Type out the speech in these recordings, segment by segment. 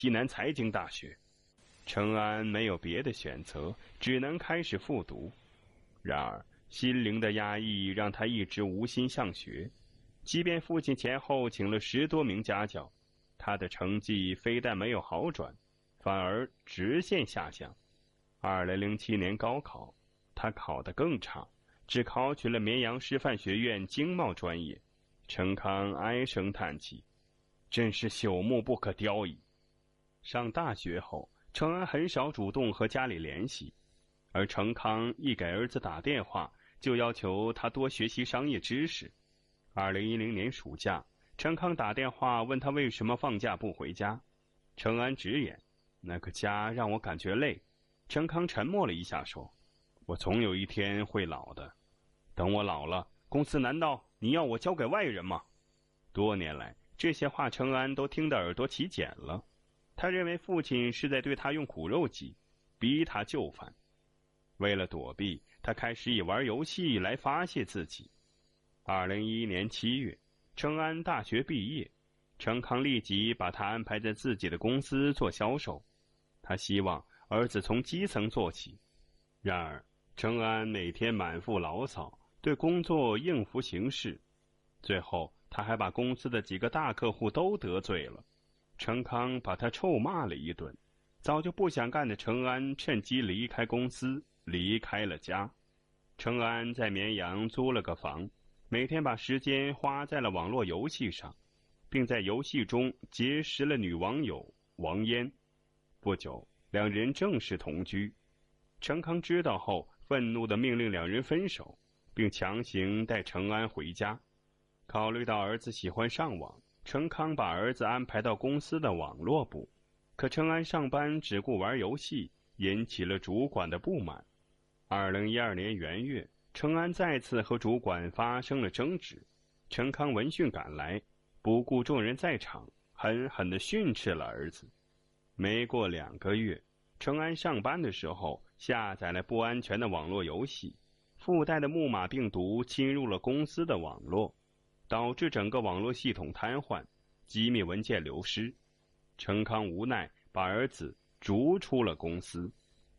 西南财经大学。陈安没有别的选择，只能开始复读。然而心灵的压抑让他一直无心上学，即便父亲前后请了10多名家教，他的成绩非但没有好转，反而直线下降。2007年高考，他考得更差，只考取了绵阳师范学院经贸专业。陈康唉声叹气，真是朽木不可雕矣。上大学后，陈安很少主动和家里联系，而陈康一给儿子打电话，就要求他多学习商业知识。2010年暑假，陈康打电话问他为什么放假不回家。陈安直言，那个家让我感觉累。陈康沉默了一下说，我总有一天会老的，等我老了，公司难道你要我交给外人吗？多年来，这些话陈安都听得耳朵起茧了。他认为父亲是在对他用苦肉计，逼他就范。为了躲避，他开始以玩游戏来发泄自己。2011年7月，陈安大学毕业，陈康立即把他安排在自己的公司做销售。他希望儿子从基层做起。然而陈安每天满腹牢骚，对工作应付行事，最后他还把公司的几个大客户都得罪了。陈康把他臭骂了一顿，早就不想干的陈安趁机离开公司，离开了家。陈安在绵阳租了个房，每天把时间花在了网络游戏上，并在游戏中结识了女网友王嫣。不久，两人正式同居。陈康知道后，愤怒地命令两人分手，并强行带陈安回家。考虑到儿子喜欢上网，陈康把儿子安排到公司的网络部，可陈安上班只顾玩游戏，引起了主管的不满。2012年元月，陈安再次和主管发生了争执，陈康闻讯赶来，不顾众人在场，狠狠地训斥了儿子。没过2个月，陈安上班的时候下载了不安全的网络游戏，附带的木马病毒侵入了公司的网络，导致整个网络系统瘫痪，机密文件流失。陈康无奈把儿子逐出了公司。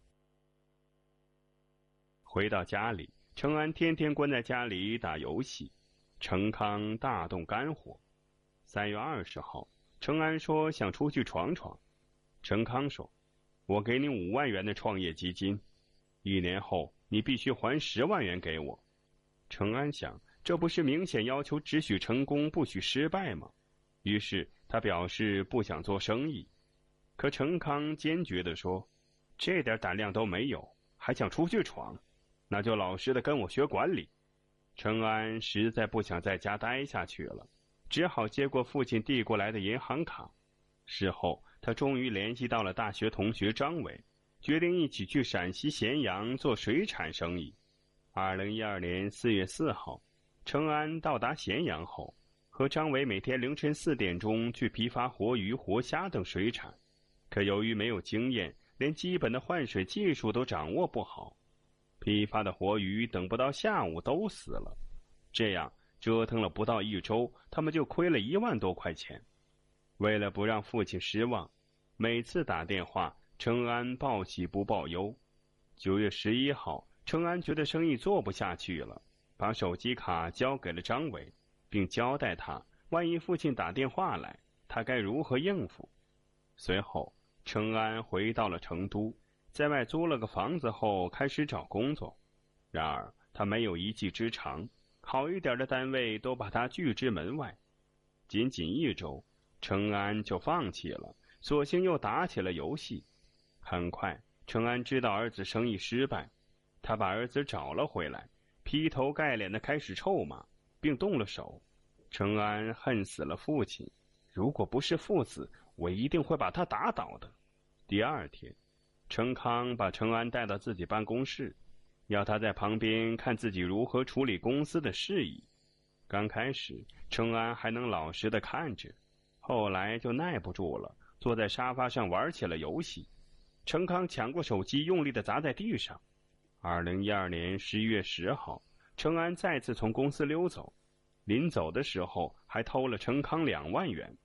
回到家里，陈安天天关在家里打游戏，陈康大动肝火。3月20号，陈安说想出去闯闯。陈康说，我给你5万元的创业基金，1年后你必须还10万元给我。陈安想，这不是明显要求只许成功不许失败吗？于是他表示不想做生意。可陈康坚决地说，这点胆量都没有，还想出去闯，那就老实的跟我学管理。陈安实在不想在家待下去了，只好接过父亲递过来的银行卡。事后他终于联系到了大学同学张伟，决定一起去陕西咸阳做水产生意。2012年4月4号，陈安到达咸阳后，和张伟每天凌晨4点钟去批发活鱼、活虾等水产。可由于没有经验，连基本的换水技术都掌握不好，批发的活鱼等不到下午都死了。这样折腾了不到1周，他们就亏了1万多块钱。为了不让父亲失望，每次打电话，陈安报喜不报忧。9月11号，陈安觉得生意做不下去了，把手机卡交给了张伟，并交代他，万一父亲打电话来，他该如何应付。随后，陈安回到了成都，在外租了个房子后开始找工作。然而他没有一技之长，好一点的单位都把他拒之门外。仅仅1周，陈安就放弃了，索性又打起了游戏。很快，陈安知道儿子生意失败，他把儿子找了回来，劈头盖脸地开始臭骂，并动了手。陈安恨死了父亲，如果不是父子，我一定会把他打倒的。第2天，陈康把陈安带到自己办公室，要他在旁边看自己如何处理公司的事宜。刚开始，陈安还能老实地看着，后来就耐不住了，坐在沙发上玩起了游戏。陈康抢过手机，用力地砸在地上。2012年11月10号，陈安再次从公司溜走，临走的时候还偷了陈康2万元。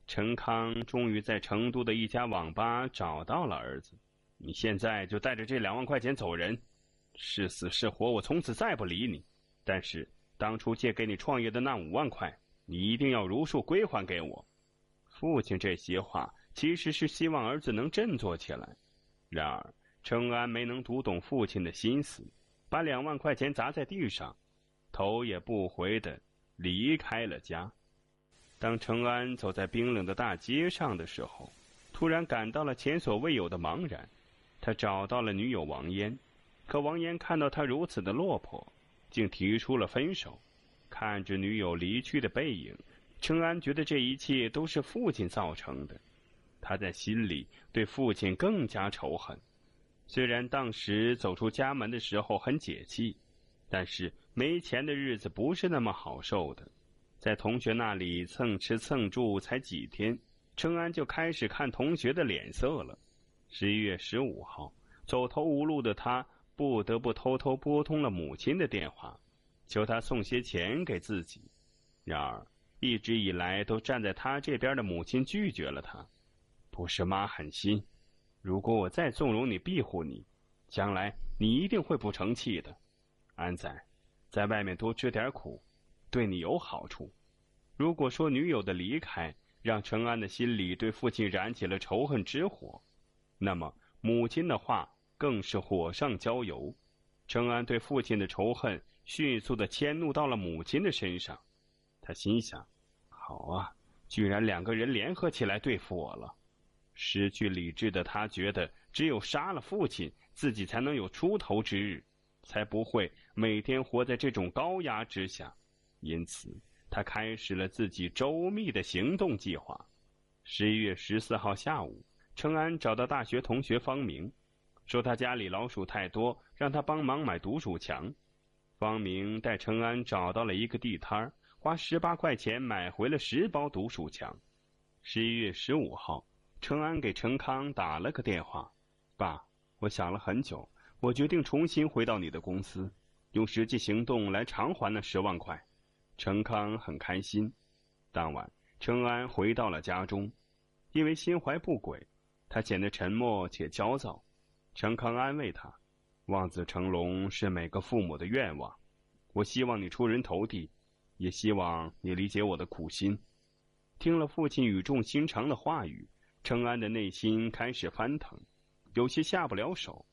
陈康终于在成都的一家网吧找到了儿子。你现在就带着这2万块钱走人，是死是活我从此再不理你。但是当初借给你创业的那5万块，你一定要如数归还给我。父亲这些话其实是希望儿子能振作起来，然而程安没能读懂父亲的心思，把2万块钱砸在地上，头也不回地离开了家。当程安走在冰冷的大街上的时候，突然感到了前所未有的茫然。他找到了女友王嫣，可王嫣看到他如此的落魄，竟提出了分手。看着女友离去的背影，程安觉得这一切都是父亲造成的。他在心里对父亲更加仇恨。虽然当时走出家门的时候很解气，但是没钱的日子不是那么好受的。在同学那里蹭吃蹭住才几天，程安就开始看同学的脸色了。11月15号，走投无路的他不得不偷偷拨通了母亲的电话，求他送些钱给自己。然而一直以来都站在他这边的母亲拒绝了他。不是妈狠心，如果我再纵容你庇护你，将来你一定会不成器的。安仔，在外面多吃点苦，对你有好处。如果说女友的离开让程安的心里对父亲燃起了仇恨之火，那么母亲的话更是火上浇油。程安对父亲的仇恨迅速地迁怒到了母亲的身上。他心想，好啊，居然2个人联合起来对付我了。失去理智的他觉得只有杀了父亲，自己才能有出头之日，才不会每天活在这种高压之下。因此他开始了自己周密的行动计划。11月14号下午，程安找到大学同学方明，说他家里老鼠太多，让他帮忙买毒鼠强。方明带程安找到了一个地摊，花18块钱买回了10包毒鼠强。11月15号，程安给程康打了个电话，爸，我想了很久，我决定重新回到你的公司，用实际行动来偿还那10万块。程康很开心。当晚，程安回到了家中，因为心怀不轨，他显得沉默且焦躁。程康安慰他，望子成龙是每个父母的愿望，我希望你出人头地，也希望你理解我的苦心。听了父亲语重心长的话语，程安的内心开始翻腾，有些下不了手。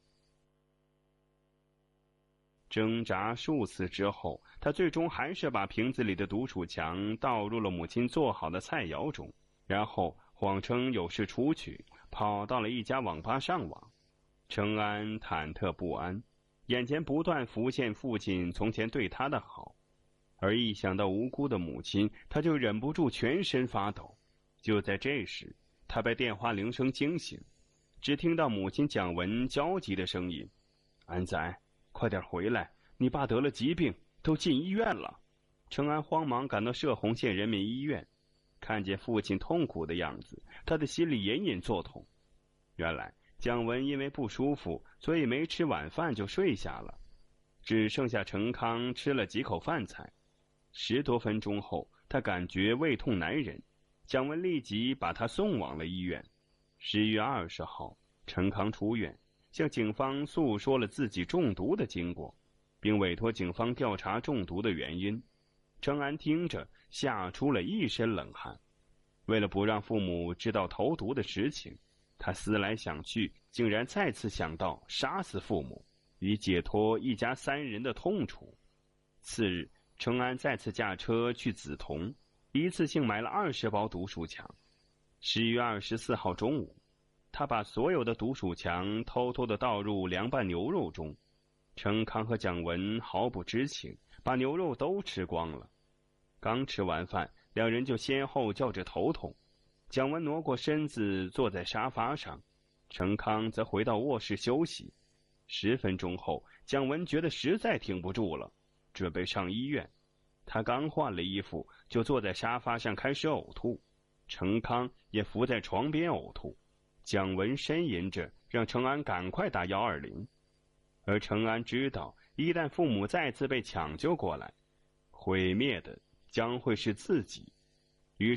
挣扎数次之后，他最终还是把瓶子里的毒鼠强倒入了母亲做好的菜肴中，然后谎称有事出去，跑到了一家网吧上网。程安忐忑不安，眼前不断浮现父亲从前对他的好，而一想到无辜的母亲，他就忍不住全身发抖。就在这时，他被电话铃声惊醒，只听到母亲蒋文焦急的声音，安仔，快点回来，你爸得了疾病，都进医院了。程安慌忙赶到射洪县人民医院，看见父亲痛苦的样子，他的心里隐隐作痛。原来蒋文因为不舒服，所以没吃晚饭就睡下了，只剩下程康吃了几口饭菜。10多分钟后，他感觉胃痛难忍，蒋文立即把他送往了医院。11月20号，程康出院，向警方诉说了自己中毒的经过，并委托警方调查中毒的原因。程安听着吓出了一身冷汗。为了不让父母知道投毒的实情，他思来想去，竟然再次想到杀死父母，以解脱一家3人的痛楚。次日，程安再次驾车去梓潼，一次性买了20包毒鼠强。11月24号中午，他把所有的毒鼠强偷偷地倒入凉拌牛肉中。程康和蒋文毫不知情，把牛肉都吃光了。刚吃完饭，2人就先后叫着头痛。蒋文挪过身子坐在沙发上，程康则回到卧室休息。10分钟后，蒋文觉得实在挺不住了，准备上医院。他刚换了衣服，就坐在沙发上开始呕吐。程康也伏在床边呕吐。蒋文呻吟着让程安赶快打120，而程安知道，一旦父母再次被抢救过来，毁灭的将会是自己。于是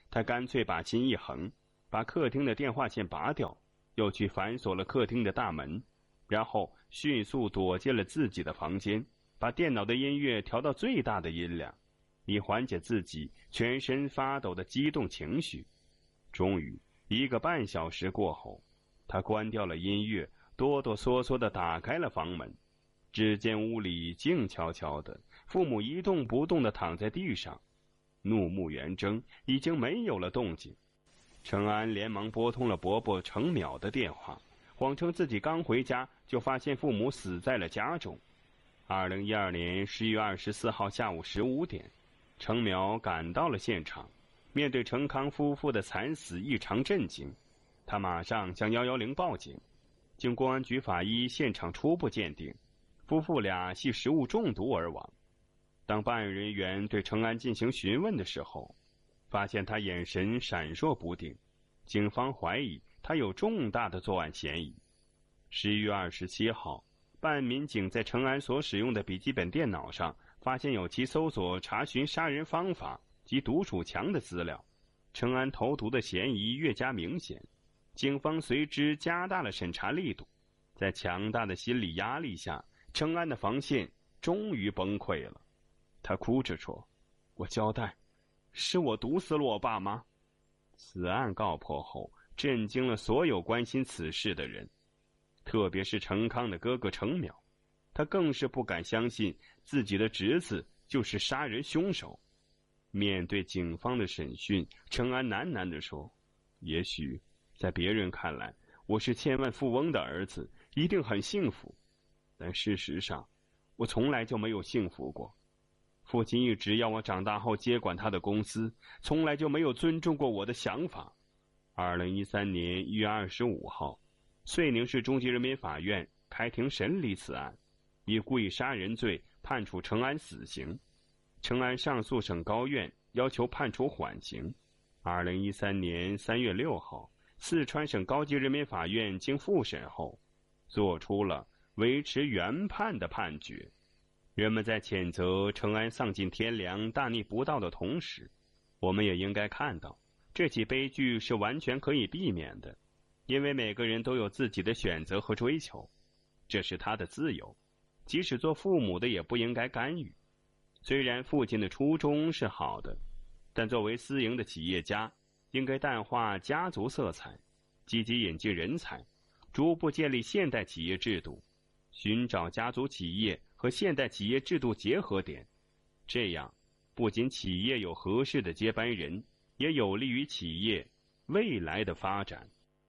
他干脆把心一横，把客厅的电话线拔掉，又去反锁了客厅的大门，然后迅速躲进了自己的房间，把电脑的音乐调到最大的音量，以缓解自己全身发抖的激动情绪。终于1个半小时过后，他关掉了音乐，哆哆嗦嗦地打开了房门。只见屋里静悄悄的，父母一动不动地躺在地上，怒目圆睁，已经没有了动静。程安连忙拨通了伯伯程淼的电话，谎称自己刚回家，就发现父母死在了家中。2012年11月24号下午15点，程淼赶到了现场，面对程康夫妇的惨死异常震惊，他马上向110报警。经公安局法医现场初步鉴定，夫妇俩系食物中毒而亡。当办案人员对程安进行询问的时候，发现他眼神闪烁不定，警方怀疑他有重大的作案嫌疑。11月27号，办案民警在程安所使用的笔记本电脑上发现有其搜索查询杀人方法及毒鼠强的资料，程安投毒的嫌疑越加明显。警方随之加大了审查力度，在强大的心理压力下，程安的防线终于崩溃了。他哭着说：“我交代，是我毒死了我爸妈。”此案告破后，震惊了所有关心此事的人，特别是程康的哥哥程淼，他更是不敢相信自己的侄子就是杀人凶手。面对警方的审讯，程安喃喃地说：“也许在别人看来，我是千万富翁的儿子，一定很幸福，但事实上，我从来就没有幸福过。父亲一直要我长大后接管他的公司，从来就没有尊重过我的想法。”2013年1月25号，遂宁市中级人民法院开庭审理此案，以故意杀人罪判处程安死刑。程安上诉省高院要求判处缓刑。2013年3月6号，四川省高级人民法院经复审后，作出了维持原判的判决。人们在谴责程安丧尽天良、大逆不道的同时，我们也应该看到，这起悲剧是完全可以避免的，因为每个人都有自己的选择和追求，这是他的自由，即使做父母的也不应该干预。虽然父亲的初衷是好的，但作为私营的企业家，应该淡化家族色彩，积极引进人才，逐步建立现代企业制度，寻找家族企业和现代企业制度结合点，这样不仅企业有合适的接班人，也有利于企业未来的发展。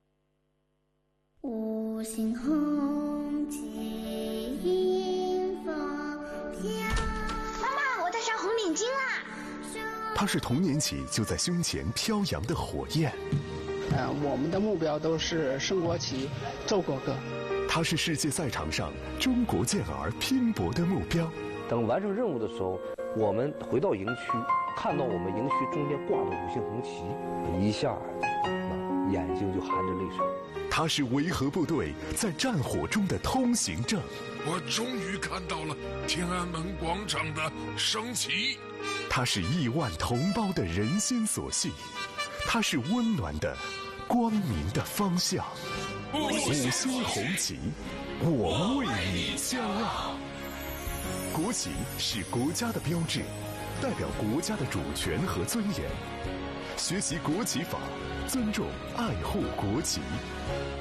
五星红旗迎风飘。 妈妈，我戴上红领巾啦！ 它是童年起就在胸前飘扬的火焰。 我们的目标都是升国旗、奏国歌。 它是世界赛场上中国健儿拼搏的目标。 等完成任务的时候，我们回到营区，看到我们营区中间挂着五星红旗，一下那眼睛就含着泪水。 它是维和部队在战火中的通行证。 我终于看到了天安门广场的升旗。 它是亿万同胞的人心所系，它是温暖的、光明的方向。五星红旗，我为你骄傲。国旗是国家的标志，代表国家的主权和尊严。学习国旗法，尊重爱护国旗。